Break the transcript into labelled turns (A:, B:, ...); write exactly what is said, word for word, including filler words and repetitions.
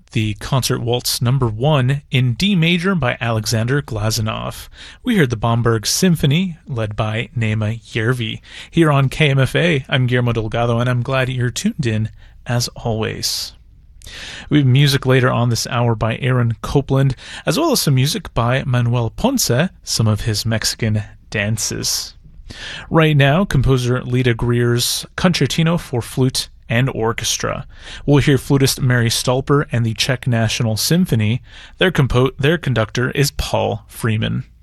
A: the Concert Waltz number one in D major by Alexander Glazunov. We heard the Bomberg Symphony, led by Nema Järvi. Here on K M F A, I'm Guillermo Delgado, and I'm glad you're tuned in, as always. We have music later on this hour by Aaron Copland, as well as some music by Manuel Ponce, some of his Mexican dances. Right now, composer Lida Greer's Concertino for Flute and Orchestra. We'll hear flutist Mary Stolper and the Czech National Symphony. Their, compo- their conductor is Paul Freeman.